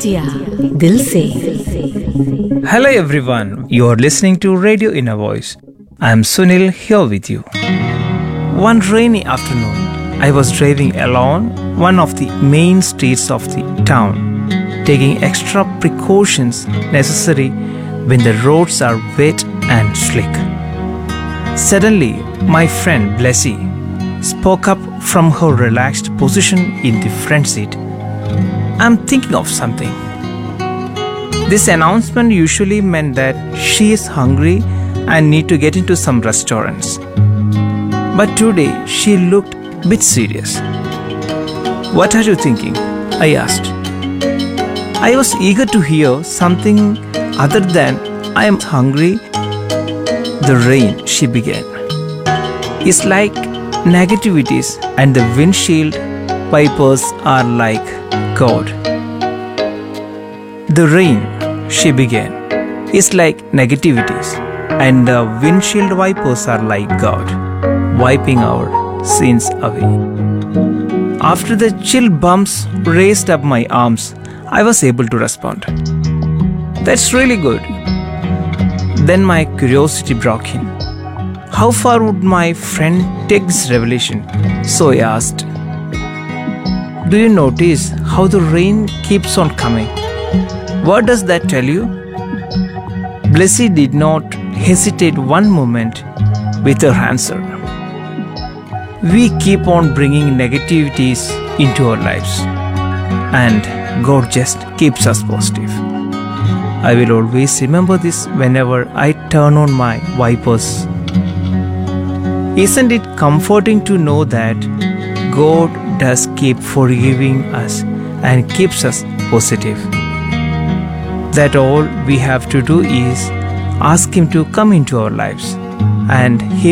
दिया दिल से। Hello everyone, you are listening to Radio Inner Voice. I am Sunil here with you. One rainy afternoon, I was driving along one of the main streets of the town, taking extra precautions necessary when the roads are wet and slick. Suddenly, my friend Blessy spoke up from her relaxed position in the front seat. I'm thinking of something. This announcement usually meant that she is hungry and need to get into some restaurants. But today she looked a bit serious. What are you thinking? I asked. I was eager to hear something other than I am hungry. The rain, she began, is like negativities and the windshield wipers are like God. The rain, she began, is like negativities and the windshield wipers are like God, wiping our sins away. After the chill bumps raised up my arms, I was able to respond. That's really good. Then my curiosity broke in. How far would my friend take this revelation? So I asked, do you notice how the rain keeps on coming? What does that tell you? Blessy did not hesitate one moment with her answer. We keep on bringing negativities into our lives, and God just keeps us positive. I will always remember this whenever I turn on my wipers. Isn't it comforting to know that God does keep forgiving us and keeps us positive? That all we have to do is ask Him to come into our lives, and He